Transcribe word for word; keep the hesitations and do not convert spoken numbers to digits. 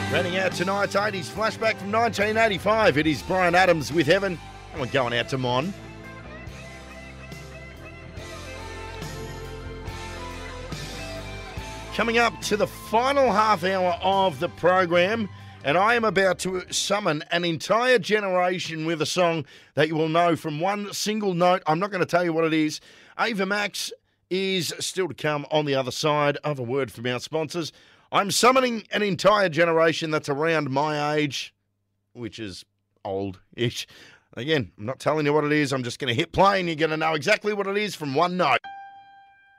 Running out tonight's eighties flashback from nineteen eighty-five. It is Bryan Adams with Heaven. And we're going out to Mon. Coming up to the final half hour of the program, and I am about to summon an entire generation with a song that you will know from one single note. I'm not going to tell you what it is. Ava Max is still to come on the other side of a word from our sponsors. I'm summoning an entire generation that's around my age, which is old-ish. Again, I'm not telling you what it is. I'm just going to hit play and you're going to know exactly what it is from one note.